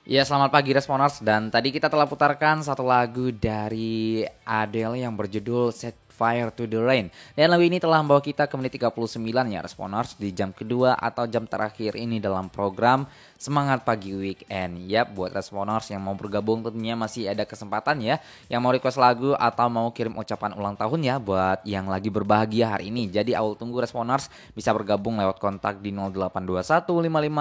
Ya, selamat pagi Responers. Dan tadi kita telah putarkan satu lagu dari Adele yang berjudul Set Fire to the Rain. Dan lagu ini telah membawa kita ke menit 39 ya Responers, di jam kedua atau jam terakhir ini dalam program Semangat Pagi Weekend. Yap, buat Responers yang mau bergabung tentunya masih ada kesempatan ya. Yang mau request lagu atau mau kirim ucapan ulang tahun ya buat yang lagi berbahagia hari ini. Jadi Aul tunggu Responers bisa bergabung lewat kontak di 0821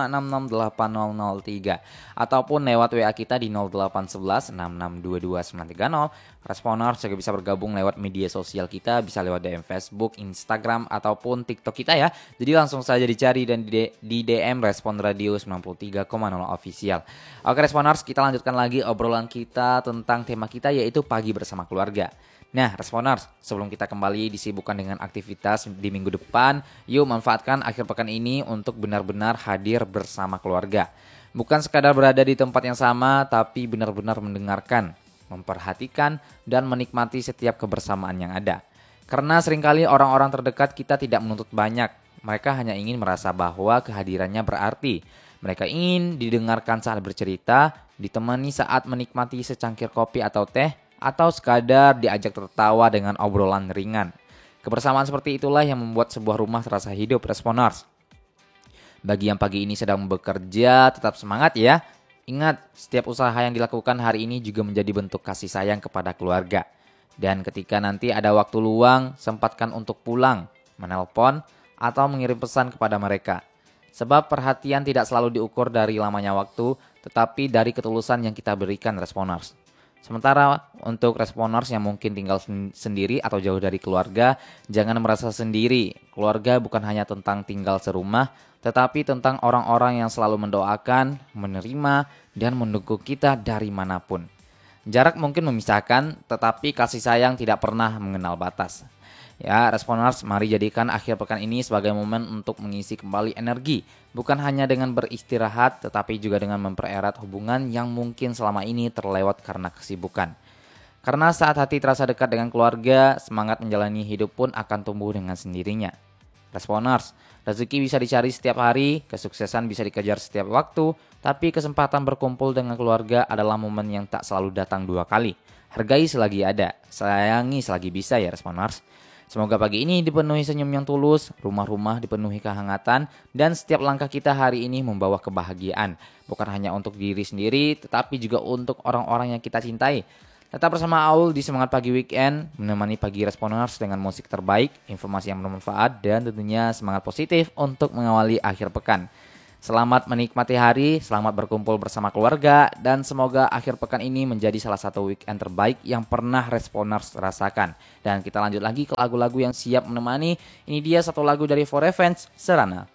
5566 8003 ataupun lewat WA kita di 0811 6622 930. Responers juga bisa bergabung lewat media sosial kita, bisa lewat DM Facebook, Instagram ataupun TikTok kita ya. Jadi langsung saja dicari dan di DM Respon Radio 93,0 official. Oke Responers, kita lanjutkan lagi obrolan kita tentang tema kita yaitu pagi bersama keluarga. Nah, Responers, sebelum kita kembali disibukkan dengan aktivitas di minggu depan, yuk manfaatkan akhir pekan ini untuk benar-benar hadir bersama keluarga. Bukan sekadar berada di tempat yang sama, tapi benar-benar mendengarkan, memperhatikan, dan menikmati setiap kebersamaan yang ada. Karena seringkali orang-orang terdekat kita tidak menuntut banyak, mereka hanya ingin merasa bahwa kehadirannya berarti. Mereka ingin didengarkan saat bercerita, ditemani saat menikmati secangkir kopi atau teh, atau sekadar diajak tertawa dengan obrolan ringan. Kebersamaan seperti itulah yang membuat sebuah rumah terasa hidup, Responers. Bagi yang pagi ini sedang bekerja, tetap semangat ya. Ingat, setiap usaha yang dilakukan hari ini juga menjadi bentuk kasih sayang kepada keluarga. Dan ketika nanti ada waktu luang, sempatkan untuk pulang, menelpon, atau mengirim pesan kepada mereka. Sebab perhatian tidak selalu diukur dari lamanya waktu, tetapi dari ketulusan yang kita berikan, Responers. Sementara untuk Responers yang mungkin tinggal sendiri atau jauh dari keluarga, jangan merasa sendiri. Keluarga bukan hanya tentang tinggal serumah, tetapi tentang orang-orang yang selalu mendoakan, menerima, dan mendukung kita dari manapun. Jarak mungkin memisahkan, tetapi kasih sayang tidak pernah mengenal batas. Ya, Responers, mari jadikan akhir pekan ini sebagai momen untuk mengisi kembali energi. Bukan hanya dengan beristirahat, tetapi juga dengan mempererat hubungan yang mungkin selama ini terlewat karena kesibukan. Karena saat hati terasa dekat dengan keluarga, semangat menjalani hidup pun akan tumbuh dengan sendirinya. Responers, rezeki bisa dicari setiap hari, kesuksesan bisa dikejar setiap waktu, tapi kesempatan berkumpul dengan keluarga adalah momen yang tak selalu datang dua kali. Hargai selagi ada, sayangi selagi bisa ya Responers. Semoga pagi ini dipenuhi senyum yang tulus, rumah-rumah dipenuhi kehangatan, dan setiap langkah kita hari ini membawa kebahagiaan. Bukan hanya untuk diri sendiri, tetapi juga untuk orang-orang yang kita cintai. Tetap bersama Aul di Semangat Pagi Weekend, menemani pagi Responers dengan musik terbaik, informasi yang bermanfaat, dan tentunya semangat positif untuk mengawali akhir pekan. Selamat menikmati hari, selamat berkumpul bersama keluarga, dan semoga akhir pekan ini menjadi salah satu weekend terbaik yang pernah Responers rasakan. Dan kita lanjut lagi ke lagu-lagu yang siap menemani. Ini dia satu lagu dari For Revenge, Serana.